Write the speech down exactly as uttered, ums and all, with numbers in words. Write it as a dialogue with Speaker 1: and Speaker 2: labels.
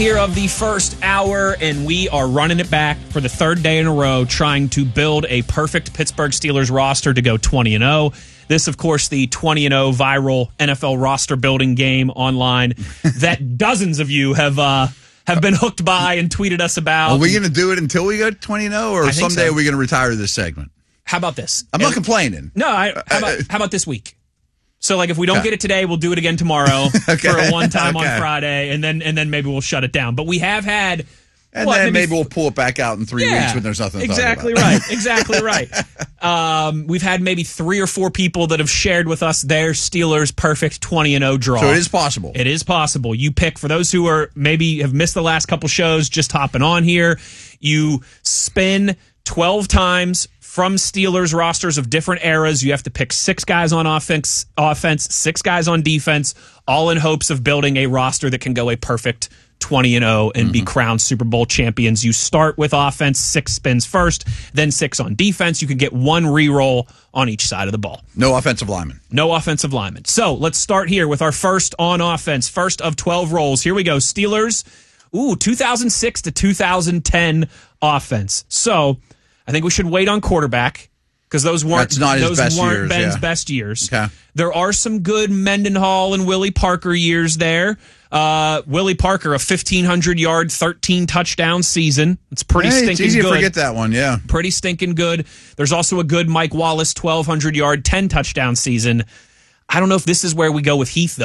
Speaker 1: Here of the first hour, and we are running it back for the third day in a row, trying to build a perfect Pittsburgh Steelers roster to go twenty and oh. This, of course, the twenty and oh viral N F L roster building game online that dozens of you have uh, have been hooked by and tweeted us about.
Speaker 2: Are we going to do it until we go twenty and oh, or someday so. Are we going to retire this segment?
Speaker 1: How about this?
Speaker 2: I'm and, not complaining.
Speaker 1: No, I, how, about, how about this week? So, like, if we don't okay. get it today, we'll do it again tomorrow okay. for a one time okay. on Friday, and then and then maybe we'll shut it down. But we have had,
Speaker 2: and
Speaker 1: what,
Speaker 2: then maybe,
Speaker 1: maybe
Speaker 2: we'll pull it back out in three
Speaker 1: yeah,
Speaker 2: weeks when there's nothing. To
Speaker 1: exactly
Speaker 2: talk about.
Speaker 1: right. Exactly right. Um, we've had maybe three or four people that have shared with us their Steelers perfect twenty and oh draw.
Speaker 2: So it is possible.
Speaker 1: It is possible. You pick, for those who are maybe have missed the last couple shows, just hopping on here. You spin twelve times. From Steelers rosters of different eras, you have to pick six guys on offense, offense, six guys on defense, all in hopes of building a roster that can go a perfect twenty and oh and mm-hmm. be crowned Super Bowl champions. You start with offense, six spins first, then six on defense. You can get one re-roll on each side of the ball.
Speaker 2: No offensive lineman.
Speaker 1: No offensive lineman. So let's start here with our first on offense, first of twelve rolls. Here we go. Steelers, ooh, two thousand six to two thousand ten offense. So I think we should wait on quarterback because those weren't,
Speaker 2: That's not
Speaker 1: those
Speaker 2: his best
Speaker 1: weren't
Speaker 2: years,
Speaker 1: Ben's
Speaker 2: yeah.
Speaker 1: best years.
Speaker 2: Okay.
Speaker 1: There are some good Mendenhall and Willie Parker years there. Uh, Willie Parker, a fifteen hundred yard, thirteen touchdown season. It's pretty
Speaker 2: hey,
Speaker 1: stinking
Speaker 2: it's easy
Speaker 1: good.
Speaker 2: to forget that one, yeah.
Speaker 1: Pretty stinking good. There's also a good Mike Wallace, twelve hundred yard, ten touchdown season. I don't know if this is where we go with Heath, though.